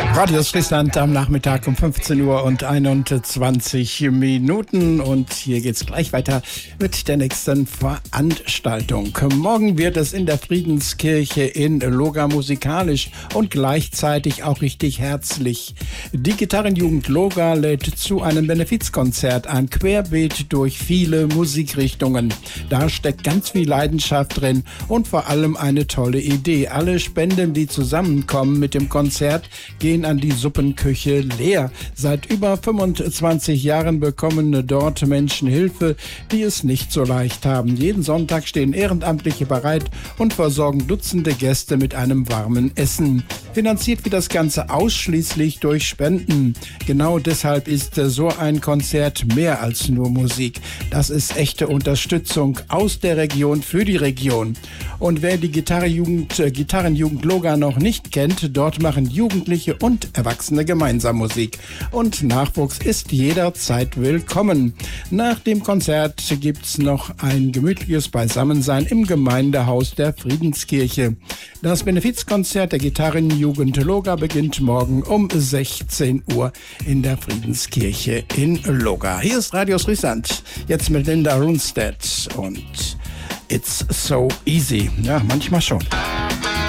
Radio Friesland am Nachmittag um 15 Uhr und 21 Minuten. Und hier geht's gleich weiter mit der nächsten Veranstaltung. Morgen wird es in der Friedenskirche in Loga musikalisch und gleichzeitig auch richtig herzlich. Die Gitarrenjugend Loga lädt zu einem Benefizkonzert ein, querbeet durch viele Musikrichtungen. Da steckt ganz viel Leidenschaft drin und vor allem eine tolle Idee. Alle Spenden, die zusammenkommen mit dem Konzert, gehen an die Suppenküche leer. Seit über 25 Jahren bekommen dort Menschen Hilfe, die es nicht so leicht haben. Jeden Sonntag stehen Ehrenamtliche bereit und versorgen Dutzende Gäste mit einem warmen Essen. Finanziert wird das Ganze ausschließlich durch Spenden. Genau deshalb ist so ein Konzert mehr als nur Musik. Das ist echte Unterstützung aus der Region für die Region. Und wer die Gitarrenjugend Loga noch nicht kennt, dort machen Jugendliche und Erwachsene gemeinsam Musik. Und Nachwuchs ist jederzeit willkommen. Nach dem Konzert gibt's noch ein gemütliches Beisammensein im Gemeindehaus der Friedenskirche. Das Benefizkonzert der Gitarrenjugend Loga beginnt morgen um 16 Uhr in der Friedenskirche in Loga. Hier ist Radio Friesland, jetzt mit Linda Runstedt und It's So Easy. Ja, manchmal schon.